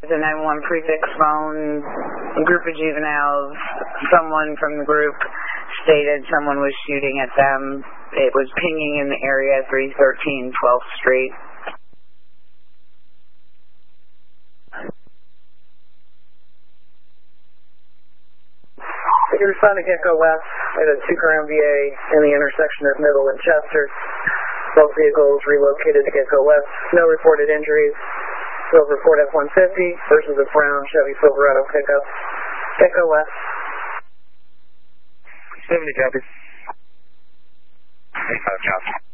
The 911 prefix phone, a group of juveniles, someone from the group stated someone was shooting at them. It was pinging in the area, 313 12th Street. You respond to Gecko West at a 2-car MVA in the intersection of Middle and Chester. Both vehicles relocated to Gecko West. No reported injuries. Silver Ford F-150 versus a brown Chevy Silverado pickup. Gecko West. 70 copy. 85 Johnson.